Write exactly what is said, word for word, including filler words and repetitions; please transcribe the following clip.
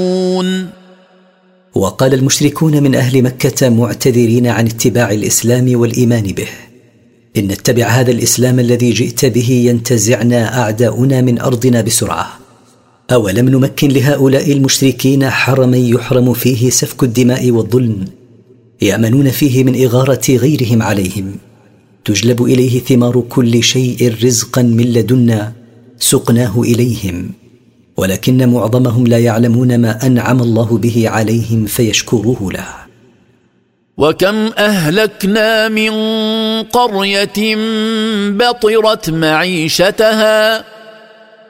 وقال المشركون من أهل مكة معتذرين عن اتباع الإسلام والإيمان به: إن نتبع هذا الإسلام الذي جئت به ينتزعنا أعداؤنا من أرضنا بسرعة. أولم نمكن لهؤلاء المشركين حرما يحرم فيه سفك الدماء والظلم، يأمنون فيه من إغارة غيرهم عليهم، تجلب إليه ثمار كل شيء رزقا من لدنا سقناه إليهم، ولكن معظمهم لا يعلمون ما أنعم الله به عليهم فيشكروه له. وكم أهلكنا من قرية بطرت معيشتها